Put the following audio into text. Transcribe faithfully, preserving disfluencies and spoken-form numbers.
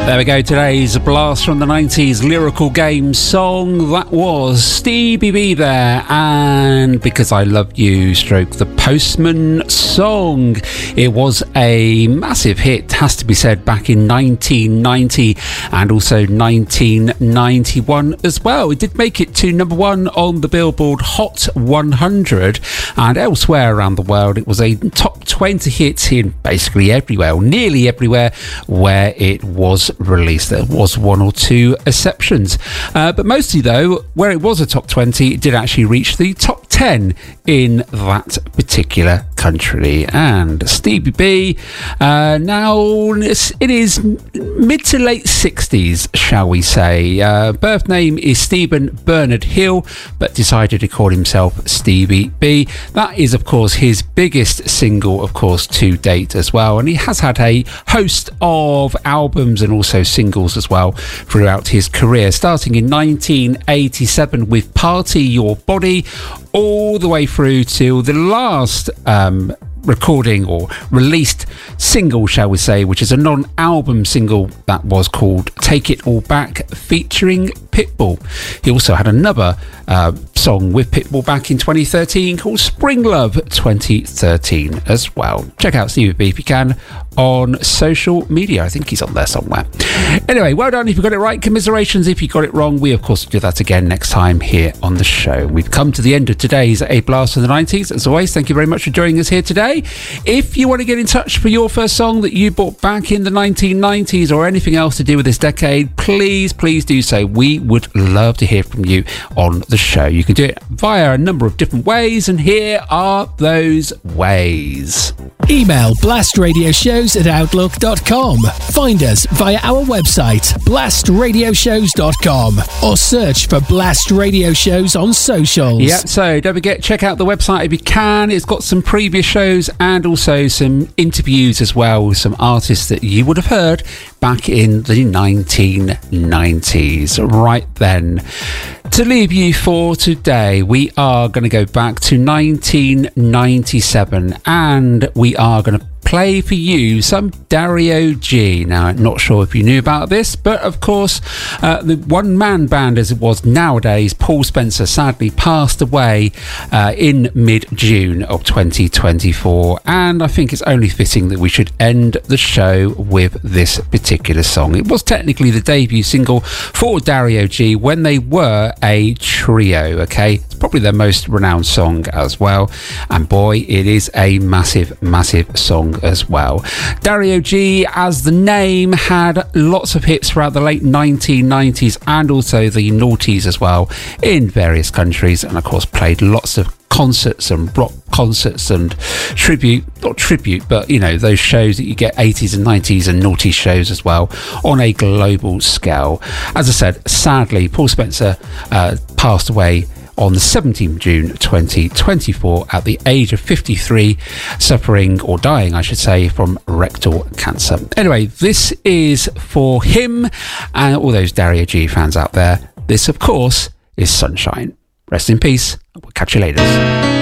There we go, today's blast from the nineties lyrical game song. That was Stevie B there, and Because I Love You stroke the Postman song. It was a massive hit, has to be said, back in nineteen ninety and also nineteen ninety-one as well. It did make it to number one on the Billboard Hot one hundred, and elsewhere around the world it was a top twenty hit in basically everywhere, or nearly everywhere where it was released. There was one or two exceptions, uh, but mostly though, where it was a top twenty, it did actually reach the top ten in that particular country. And Stevie B, uh, now it is mid to late sixties, shall we say. Uh, birth name is Stephen Bernard Hill, but decided to call himself Stevie B. That is of course his biggest single, of course, to date as well, and he has had a host of albums and also singles as well throughout his career, starting in nineteen eighty-seven with Party Your Body, all the way through to the last um, recording or released single, shall we say, which is a non-album single that was called Take It All Back, featuring Pitbull. He also had another uh, song with Pitbull back in twenty thirteen called Spring Love twenty thirteen as well. Check out Stevie B if you can on social media. I think he's on there somewhere. Anyway, well done if you got it right. Commiserations if you got it wrong. We of course will do that again next time here on the show. We've come to the end of today's A Blast from the nineties. As always, thank you very much for joining us here today. If you want to get in touch for your first song that you bought back in the nineteen nineties or anything else to do with this decade, please, please do so. We would love to hear from you on the show. You can do it via a number of different ways, and here are those ways. Email blastradioshows at outlook dot com. Find us via our website blast radio shows dot com, or search for Blast Radio Shows on socials. Yeah, so don't forget, check out the website if you can. It's got some previous shows and also some interviews as well with some artists that you would have heard back in the nineteen nineties. Right then, to leave you for today, we are going to go back to nineteen ninety-seven, and we are going to play for you some Dario G. Now, I'm not sure if you knew about this, but of course, uh, the one-man band as it was nowadays, Paul Spencer, sadly passed away uh, in mid-June of twenty twenty-four, and I think it's only fitting that we should end the show with this particular song. It was technically the debut single for Dario G when they were a trio, okay? It's probably their most renowned song as well, and boy, it is a massive, massive song as well. Dario G, as the name, had lots of hits throughout the late nineteen nineties and also the noughties as well in various countries, and of course played lots of concerts and rock concerts and tribute, not tribute, but you know, those shows that you get eighties and nineties and naughty shows as well on a global scale. As I said, sadly, Paul Spencer uh, passed away on the seventeenth of June twenty twenty-four at the age of fifty-three, suffering, or dying I should say, from rectal cancer. Anyway, this is for him and all those Dario G fans out there. This of course is Sunshine. Rest in peace. We'll catch you later.